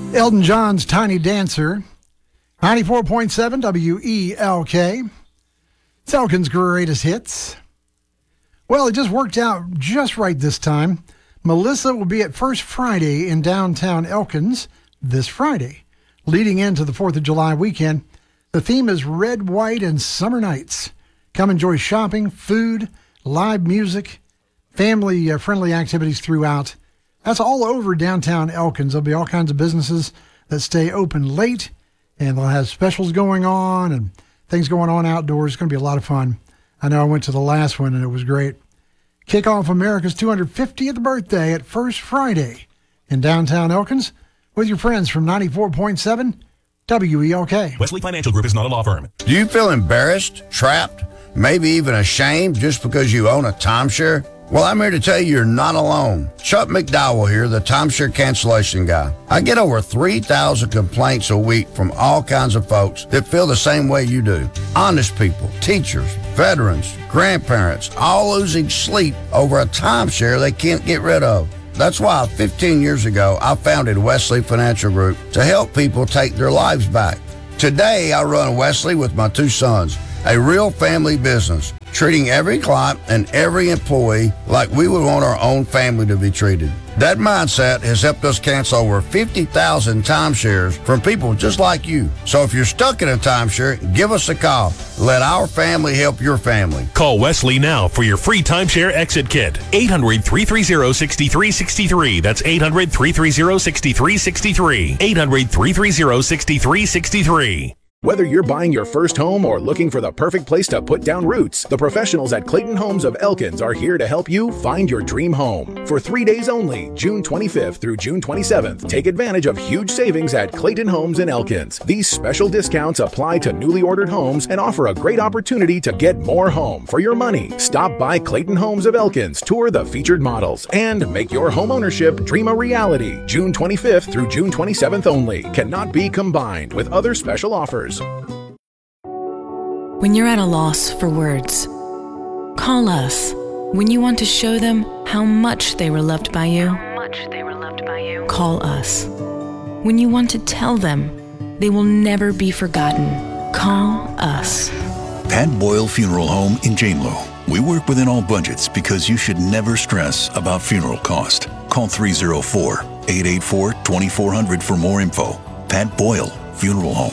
Elton John's Tiny Dancer, 94.7 WELK. It's Elkin's greatest hits. Well, it just worked out just right this time. Melissa will be at First Friday in downtown Elkins this Friday, leading into the 4th of July weekend. The theme is Red, White, and Summer Nights. Come enjoy shopping, food, live music, family-friendly activities throughout. That's all over downtown Elkins. There'll be all kinds of businesses that stay open late, and they'll have specials going on and things going on outdoors. It's going to be a lot of fun. I know I went to the last one, and it was great. Kick off America's 250th birthday at First Friday in downtown Elkins with your friends from 94.7 WELK. Wesley Financial Group is not a law firm. Do you feel embarrassed, trapped, maybe even ashamed just because you own a timeshare? Well, I'm here to tell you you're not alone. Chuck McDowell here, the timeshare cancellation guy. I get over 3,000 complaints a week from all kinds of folks that feel the same way you do. Honest people, teachers, veterans, grandparents, all losing sleep over a timeshare they can't get rid of. That's why 15 years ago, I founded Wesley Financial Group to help people take their lives back. Today, I run Wesley with my two sons, a real family business, treating every client and every employee like we would want our own family to be treated. That mindset has helped us cancel over 50,000 timeshares from people just like you. So if you're stuck in a timeshare, give us a call. Let our family help your family. Call Wesley now for your free timeshare exit kit. 800-330-6363. That's 800-330-6363. 800-330-6363. Whether you're buying your first home or looking for the perfect place to put down roots, the professionals at Clayton Homes of Elkins are here to help you find your dream home. For 3 days only, June 25th through June 27th, take advantage of huge savings at Clayton Homes in Elkins. These special discounts apply to newly ordered homes and offer a great opportunity to get more home for your money. Stop by Clayton Homes of Elkins, tour the featured models, and make your home ownership dream a reality. June 25th through June 27th only. Cannot be combined with other special offers. When you're at a loss for words, call us. When you want to show them how much they were loved by you, call us. When you want to tell them they will never be forgotten, call us. Pat Boyle Funeral Home in Janelo. We work within all budgets because you should never stress about funeral cost. Call 304-884-2400 for more info. Pat Boyle Funeral Home.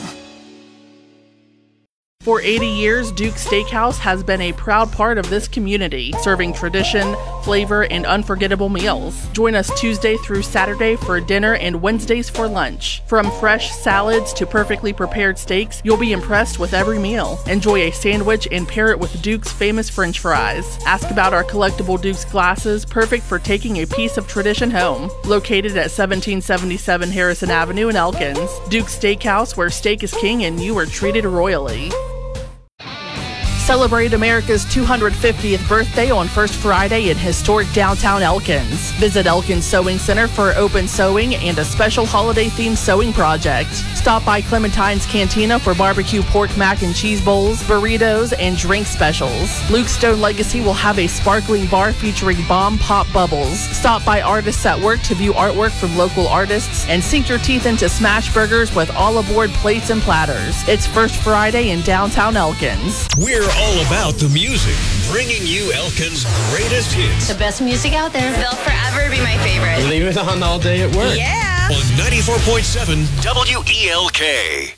For 80 years, Duke's Steakhouse has been a proud part of this community, serving tradition, flavor, and unforgettable meals. Join us Tuesday through Saturday for dinner and Wednesdays for lunch. From fresh salads to perfectly prepared steaks, you'll be impressed with every meal. Enjoy a sandwich and pair it with Duke's famous French fries. Ask about our collectible Duke's glasses, perfect for taking a piece of tradition home. Located at 1777 Harrison Avenue in Elkins, Duke's Steakhouse, where steak is king and you are treated royally. Celebrate America's 250th birthday on First Friday in historic downtown Elkins. Visit Elkins Sewing Center for open sewing and a special holiday-themed sewing project. Stop by Clementine's Cantina for barbecue pork mac and cheese bowls, burritos, and drink specials. Luke Stone Legacy will have a sparkling bar featuring bomb pop bubbles. Stop by Artists at Work to view artwork from local artists and sink your teeth into smash burgers with all aboard plates and platters. It's First Friday in downtown Elkins. We're all about the music, bringing you Elkin's greatest hits. The best music out there. They'll forever be my favorite. Leave it on all day at work. Yeah. On 94.7 WELK.